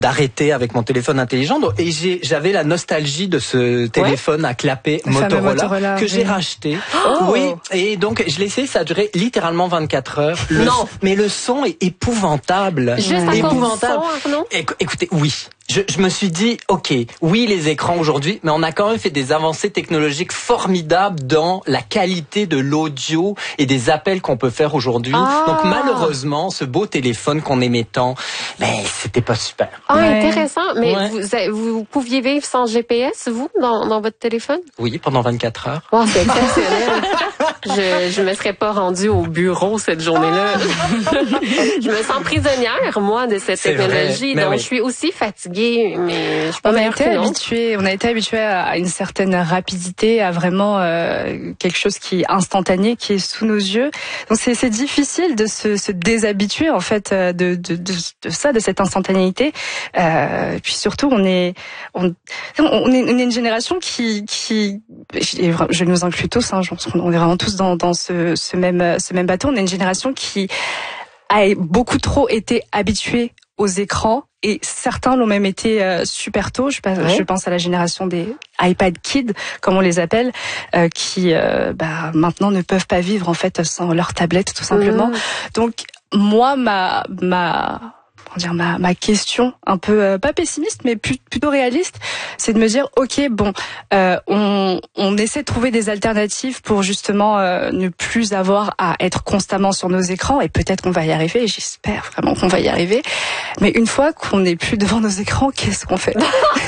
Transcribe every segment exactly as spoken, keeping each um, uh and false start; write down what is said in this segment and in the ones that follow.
d'arrêter avec mon téléphone intelligent. Et j'ai, j'avais la nostalgie de ce téléphone ouais. à clapet Motorola, Motorola que oui. j'ai racheté. Oh. Oui. Et donc, je l'ai essayé, ça a duré littéralement vingt-quatre heures. Le non. Son, mais le son est épouvantable. Juste à épouvantable. Son, non Éc- écoutez, oui. Je, je me suis dit, ok, oui, les écrans aujourd'hui, mais on a quand même fait des avancées technologiques formidables dans la qualité de l'audio et des appels qu'on peut faire aujourd'hui. Ah. Donc malheureusement, ce beau téléphone qu'on aimait tant, ben c'était pas super. Ah, ouais. Intéressant. Mais ouais. vous, vous pouviez vivre sans G P S, vous, dans, dans votre téléphone? Oui, pendant vingt-quatre heures. Wow, c'est exceptionnel. je, je me serais pas rendue au bureau cette journée-là. Je me sens prisonnière, moi, de cette c'est technologie. Donc, oui. je suis aussi fatiguée. Mais je suis pas on a été habitué, on a été habitué à une certaine rapidité, à vraiment euh, quelque chose qui est instantané, qui est sous nos yeux. Donc c'est, c'est difficile de se, se déshabituer en fait de, de, de, de ça, de cette instantanéité. Euh, puis surtout, on est, on, on est, on est une génération qui, qui, je nous inclus tous, hein, je pense qu'on est vraiment tous dans, dans ce, ce même, ce même bateau. On est une génération qui a beaucoup trop été habituée aux écrans. Et certains l'ont même été euh, super tôt. Je pense, ouais. je pense à la génération des iPad Kids, comme on les appelle, euh, qui euh, bah, maintenant ne peuvent pas vivre en fait sans leur tablette, tout simplement. Mmh. Donc moi, ma ma comment dire, ma ma question, un peu euh, pas pessimiste, mais plus, plutôt réaliste, c'est de me dire, ok, bon, euh, on on essaie de trouver des alternatives pour justement euh, ne plus avoir à être constamment sur nos écrans, et peut-être qu'on va y arriver. Et j'espère vraiment qu'on va y arriver. Mais une fois qu'on n'est plus devant nos écrans, qu'est-ce qu'on fait?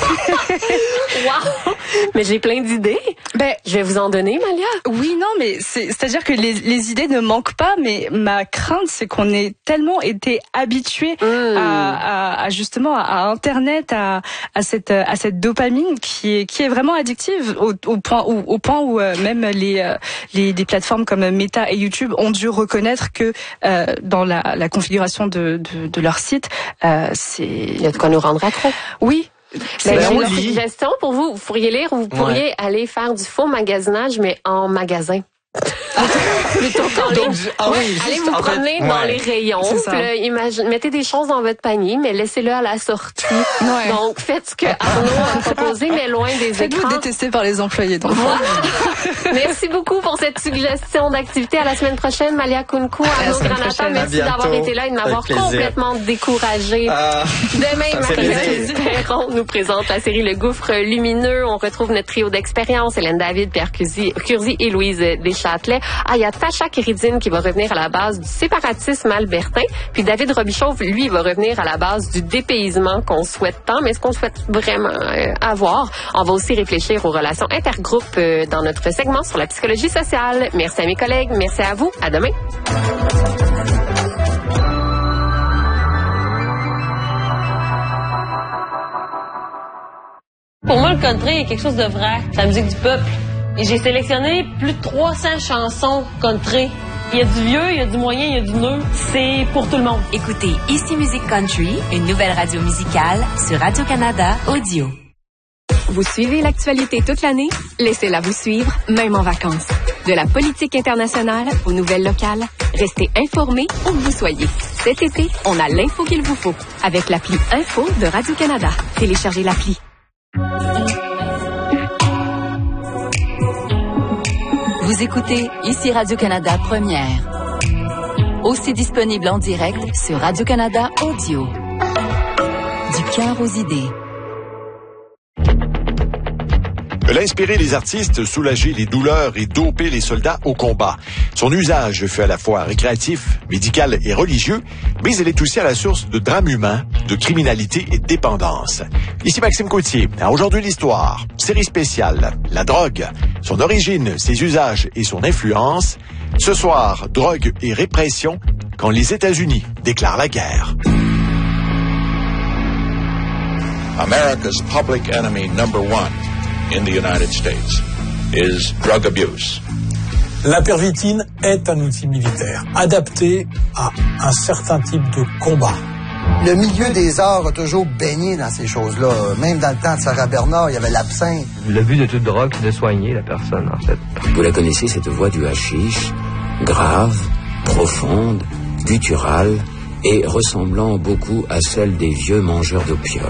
Wow! Mais j'ai plein d'idées. Ben, je vais vous en donner, Malia. Oui, non, mais c'est, c'est-à-dire que les, les idées ne manquent pas, mais ma crainte, c'est qu'on ait tellement été habitués mmh. à, à, à justement à Internet, à, à cette, à cette dopamine qui est, qui est vraiment addictive au, au point où, au point où euh, même les, euh, les, des plateformes comme Meta et YouTube ont dû reconnaître que euh, dans la, la configuration de, de, de leur site, euh, c'est. Il y a de quoi nous rendre accro. Oui. Ben, j'ai une suggestion pour vous. Vous pourriez lire ou vous pourriez ouais. aller faire du faux magasinage, mais en magasin. Plutôt qu'en ligne. Ah oui, allez vous promener fait, dans ouais. les rayons. Puis là, imagine, mettez des choses dans votre panier, mais laissez-le à la sortie. Ouais. Donc, faites ce que Arnaud a proposé, mais loin des Faites-vous écrans. Faites-vous détester par les employés. Donc. Merci beaucoup pour cette suggestion d'activité. À la semaine prochaine, Malia Kounkou, Arnaud Granata. Merci d'avoir été là et de m'avoir complètement découragé. Euh, Demain, Marie-Josée Perron nous présente la série Le Gouffre Lumineux. On retrouve notre trio d'expérience, Hélène David, Pierre Curzi, Curzi et Louise Deschâtelet. Ah, il y a Tacha Kéridine qui va revenir à la base du séparatisme albertain. Puis David Robichaud, lui, va revenir à la base du dépaysement qu'on souhaite tant, mais est-ce qu'on souhaite vraiment euh, avoir? On va aussi réfléchir aux relations intergroupes euh, dans notre segment sur la psychologie sociale. Merci à mes collègues, merci à vous. À demain. Pour moi, le country est quelque chose de vrai. C'est la musique du peuple. Et j'ai sélectionné plus de trois cents chansons country. Il y a du vieux, il y a du moyen, il y a du neuf. C'est pour tout le monde. Écoutez Ici Musique Country, une nouvelle radio musicale sur Radio-Canada Audio. Vous suivez l'actualité toute l'année? Laissez-la vous suivre, même en vacances. De la politique internationale aux nouvelles locales, restez informés où que vous soyez. Cet été, on a l'info qu'il vous faut avec l'appli Info de Radio-Canada. Téléchargez l'appli. Vous écoutez Ici Radio-Canada Première. Aussi disponible en direct sur Radio-Canada Audio. Du cœur aux idées. Elle a inspiré les artistes, soulagé les douleurs et dopé les soldats au combat. Son usage fut à la fois récréatif, médical et religieux, mais elle est aussi à la source de drames humains, de criminalité et de dépendance. Ici Maxime Coutier, à Aujourd'hui l'Histoire, série spéciale, la drogue, son origine, ses usages et son influence. Ce soir, drogue et répression, quand les États-Unis déclarent la guerre. America's public enemy number one in the United States is drug abuse. La pervitine est un outil militaire adapté à un certain type de combat. Le milieu des arts a toujours baigné dans ces choses-là. Même dans le temps de Sarah Bernard, il y avait l'absinthe. Le but de toute drogue, c'est de soigner la personne, en fait. Vous la connaissez, cette voix du hashish, grave, profonde, gutturale et ressemblant beaucoup à celle des vieux mangeurs d'opium.